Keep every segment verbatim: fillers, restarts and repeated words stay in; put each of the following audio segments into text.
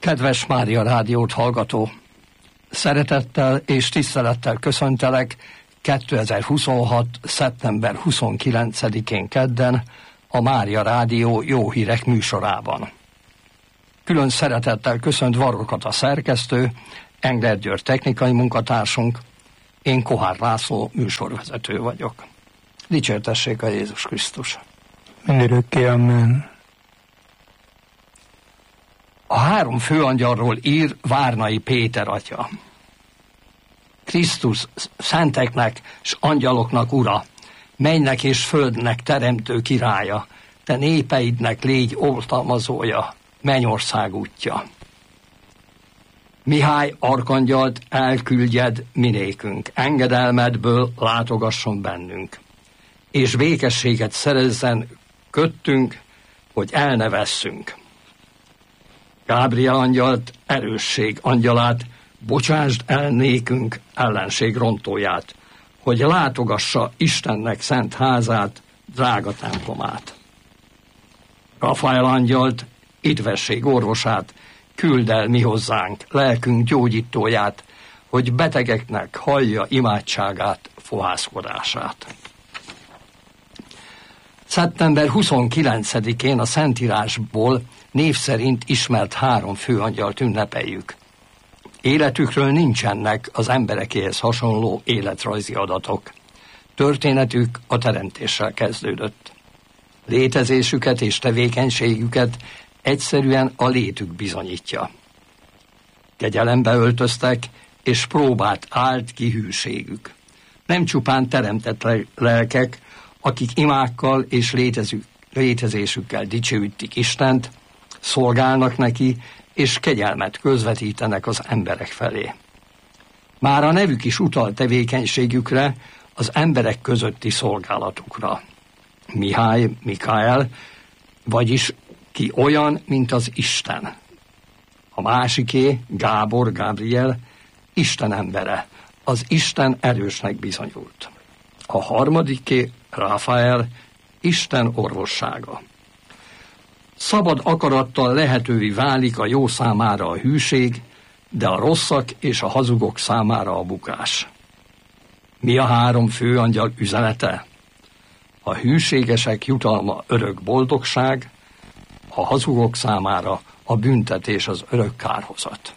Kedves Mária Rádiót hallgató! Szeretettel és tisztelettel köszöntelek kétezer-huszonhat. szeptember huszonkilencedikén kedden a Mária Rádió Jó Hírek műsorában. Külön szeretettel köszönt Varrokat a szerkesztő, Engler György technikai munkatársunk, én Kohár László műsorvezető vagyok. Dicsértessék a Jézus Krisztus! Mindörökké, amen. A három főangyalról ír Várnai Péter atya. Krisztus szenteknek s angyaloknak ura, mennynek és földnek teremtő királya, te népeidnek légy oltalmazója, mennyország útja. Mihály arkangyalt elküldjed minékünk, engedelmedből látogasson bennünk, és békességet szerezzen köttünk, hogy el ne vesszünk. Gábriel angyalt, erősség angyalát, bocsásd el nékünk ellenség rontóját, hogy látogassa Istennek szent házát, drága templomát. Rafael angyalt, idvesség orvosát, küld el mi hozzánk, lelkünk gyógyítóját, hogy betegeknek hallja imádságát, fohászkodását. szeptember huszonkilencedikén a Szentírásból név szerint ismert három főangyalt ünnepeljük. Életükről nincsenek az emberekéhez hasonló életrajzi adatok. Történetük a teremtéssel kezdődött. Létezésüket és tevékenységüket egyszerűen a létük bizonyítja. Kegyelembe öltöztek, és próbát állt ki hűségük. Nem csupán teremtett lelkek, akik imákkal és létezük, létezésükkel dicsőítik Istent, szolgálnak neki, és kegyelmet közvetítenek az emberek felé. Már a nevük is utal tevékenységükre, az emberek közötti szolgálatukra. Mihály, Mikael, vagyis ki olyan, mint az Isten. A másiké, Gábor, Gabriel, Isten embere, az Isten erősnek bizonyult. A harmadiké, Rafael, Isten orvossága. Szabad akarattal lehetővé válik a jó számára a hűség, de a rosszak és a hazugok számára a bukás. Mi a három főangyal üzenete? A hűségesek jutalma örök boldogság, a hazugok számára a büntetés az örök kárhozat.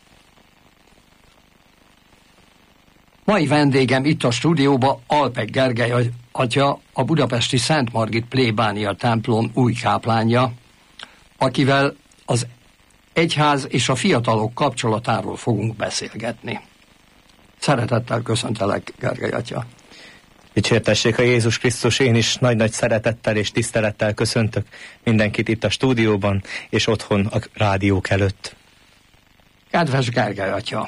Mai vendégem itt a stúdióban Alpek Gergely atya, a budapesti Szent Margit plébánia templom új káplánja, akivel az egyház és a fiatalok kapcsolatáról fogunk beszélgetni. Szeretettel köszöntelek, Gergely atya. Dicsértessék a Jézus Krisztus, én is nagy-nagy szeretettel és tisztelettel köszöntök mindenkit itt a stúdióban és otthon a rádiók előtt. Kedves Gergely atya,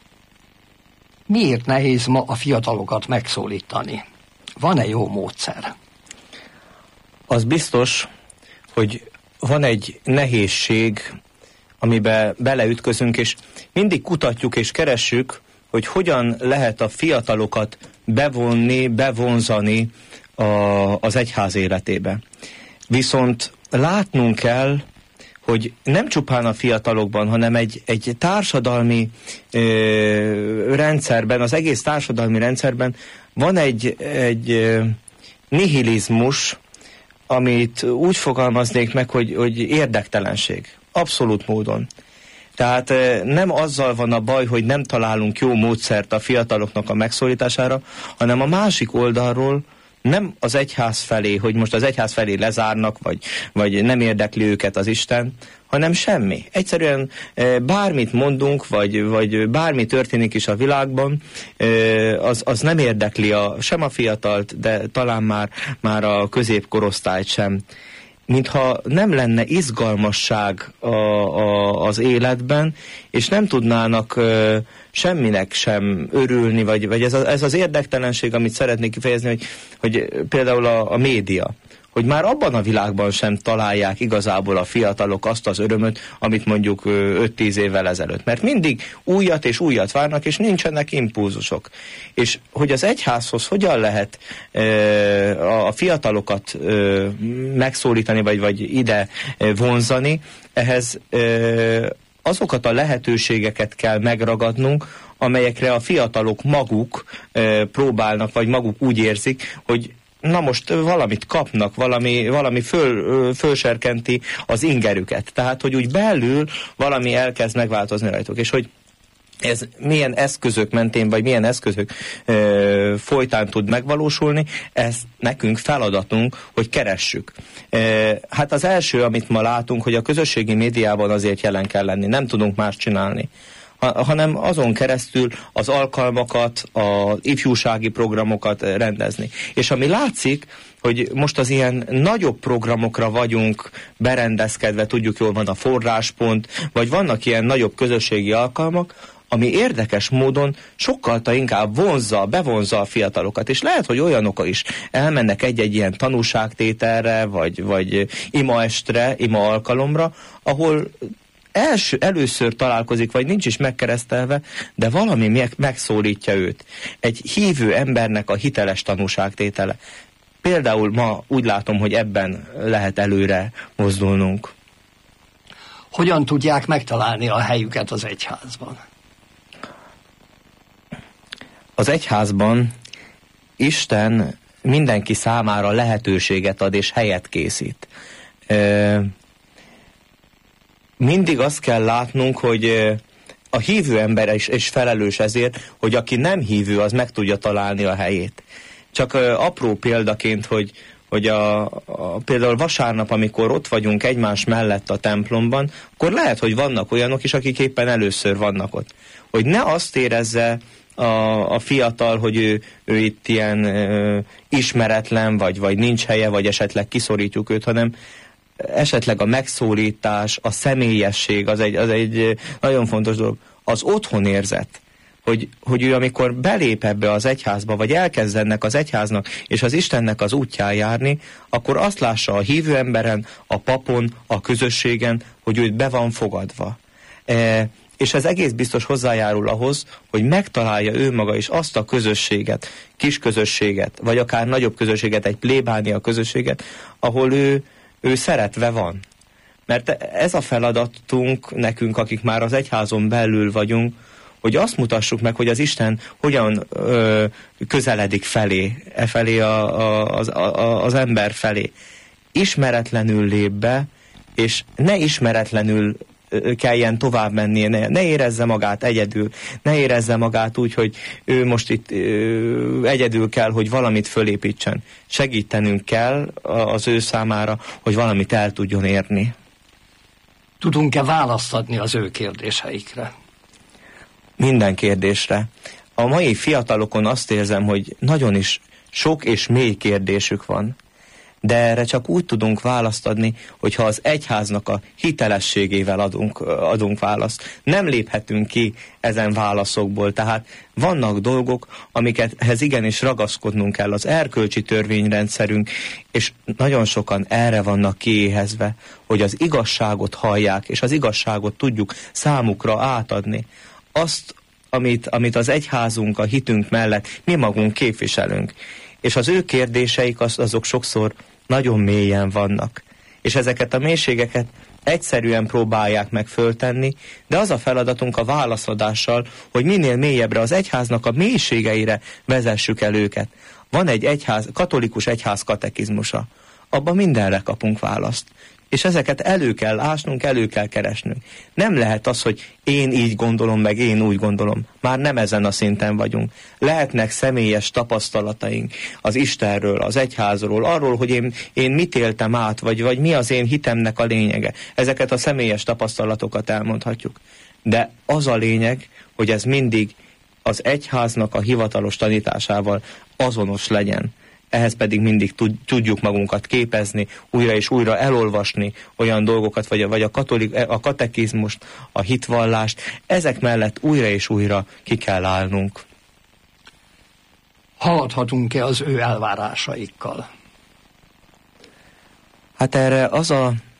miért nehéz ma a fiatalokat megszólítani? Van-e jó módszer? Az biztos, hogy van egy nehézség, amiben beleütközünk, és mindig kutatjuk és keressük, hogy hogyan lehet a fiatalokat bevonni, bevonzani a, az egyház életébe. Viszont látnunk kell, hogy nem csupán a fiatalokban, hanem egy, egy társadalmi ö, rendszerben, az egész társadalmi rendszerben van egy, egy ö, nihilizmus, amit úgy fogalmaznék meg, hogy, hogy érdektelenség. Abszolút módon. Tehát nem azzal van a baj, hogy nem találunk jó módszert a fiataloknak a megszólítására, hanem a másik oldalról nem az egyház felé, hogy most az egyház felé lezárnak, vagy, vagy nem érdekli őket az Isten, hanem semmi. Egyszerűen bármit mondunk, vagy, vagy bármi történik is a világban, az, az nem érdekli a, sem a fiatalt, de talán már, már a középkorosztályt sem. Mintha nem lenne izgalmasság a, a, az életben, és nem tudnának ö, semminek sem örülni, vagy, vagy ez, a, ez az érdektelenség, amit szeretnék kifejezni, hogy, hogy például a, a média, hogy már abban a világban sem találják igazából a fiatalok azt az örömöt, amit mondjuk öt-tíz évvel ezelőtt. Mert mindig újat és újat várnak, és nincsenek impulzusok. És hogy az egyházhoz hogyan lehet a fiatalokat megszólítani, vagy, vagy ide vonzani, ehhez azokat a lehetőségeket kell megragadnunk, amelyekre a fiatalok maguk e, próbálnak, vagy maguk úgy érzik, hogy na most valamit kapnak, valami, valami föl, fölserkenti az ingerüket. Tehát, hogy úgy belül valami elkezd megváltozni rajtuk, és hogy ez milyen eszközök mentén, vagy milyen eszközök ö, folytán tud megvalósulni, ez nekünk feladatunk, hogy keressük. E, hát az első, amit ma látunk, hogy a közösségi médiában azért jelen kell lenni, nem tudunk más csinálni, ha, hanem azon keresztül az alkalmakat, az ifjúsági programokat rendezni. És ami látszik, hogy most az ilyen nagyobb programokra vagyunk berendezkedve, tudjuk jól, van a forráspont, vagy vannak ilyen nagyobb közösségi alkalmak, ami érdekes módon sokkal inkább vonzza, bevonzza a fiatalokat, és lehet, hogy olyanok is elmennek egy-egy ilyen tanúságtételre, vagy, vagy imaestre, ima alkalomra, ahol első, először találkozik, vagy nincs is megkeresztelve, de valami meg, megszólítja őt. Egy hívő embernek a hiteles tanúságtétele. Például ma úgy látom, hogy ebben lehet előre mozdulnunk. Hogyan tudják megtalálni a helyüket az egyházban? Az egyházban Isten mindenki számára lehetőséget ad és helyet készít. Mindig azt kell látnunk, hogy a hívő ember is, is felelős ezért, hogy aki nem hívő, az meg tudja találni a helyét. Csak apró példaként, hogy, hogy a, a, például vasárnap, amikor ott vagyunk egymás mellett a templomban, akkor lehet, hogy vannak olyanok is, akik éppen először vannak ott. Hogy ne azt érezze A, a fiatal, hogy ő, ő itt ilyen ö, ismeretlen, vagy, vagy nincs helye, vagy esetleg kiszorítjuk őt, hanem esetleg a megszólítás, a személyesség, az egy, az egy nagyon fontos dolog. Az otthonérzet, hogy, hogy ő amikor belép ebbe az egyházba, vagy elkezd ennek az egyháznak, és az Istennek az útján járni, akkor azt lássa a hívő emberen, a papon, a közösségen, hogy őt be van fogadva. E, és ez egész biztos hozzájárul ahhoz, hogy megtalálja ő maga is azt a közösséget, kis közösséget, vagy akár nagyobb közösséget, egy plébánia közösséget, ahol ő, ő szeretve van. Mert ez a feladatunk nekünk, akik már az egyházon belül vagyunk, hogy azt mutassuk meg, hogy az Isten hogyan ö, közeledik felé, e felé a, a, az, a, az ember felé. Ismeretlenül lép be, és ne ismeretlenül kelljen tovább mennie, ne, ne érezze magát egyedül, ne érezze magát úgy, hogy ő most itt ö, egyedül kell, hogy valamit fölépítsen. Segítenünk kell az ő számára, hogy valamit el tudjon érni. Tudunk-e választ adni az ő kérdéseikre? Minden kérdésre. A mai fiatalokon azt érzem, hogy nagyon is sok és mély kérdésük van. De erre csak úgy tudunk választ adni, hogyha az egyháznak a hitelességével adunk, adunk választ. Nem léphetünk ki ezen válaszokból, tehát vannak dolgok, amikethez igenis ragaszkodnunk kell, az erkölcsi törvényrendszerünk, és nagyon sokan erre vannak kiéhezve, hogy az igazságot hallják, és az igazságot tudjuk számukra átadni. Azt, amit, amit az egyházunk a hitünk mellett mi magunk képviselünk. És az ő kérdéseik az, azok sokszor nagyon mélyen vannak. És ezeket a mélységeket egyszerűen próbálják meg föltenni, de az a feladatunk a válaszadással, hogy minél mélyebbre az egyháznak a mélységeire vezessük el őket. Van egy egyház, katolikus egyház katekizmusa. Abban mindenre kapunk választ. És ezeket elő kell ásnunk, elő kell keresnünk. Nem lehet az, hogy én így gondolom, meg én úgy gondolom. Már nem ezen a szinten vagyunk. Lehetnek személyes tapasztalataink az Istenről, az egyházról, arról, hogy én, én mit éltem át, vagy, vagy mi az én hitemnek a lényege. Ezeket a személyes tapasztalatokat elmondhatjuk. De az a lényeg, hogy ez mindig az egyháznak a hivatalos tanításával azonos legyen. Ehhez pedig mindig tudjuk magunkat képezni, újra és újra elolvasni olyan dolgokat, vagy a, vagy a, katolik, a katekizmust, a hitvallást, ezek mellett újra és újra ki kell állnunk. Haladhatunk-e az ő elvárásaikkal? Hát erre az a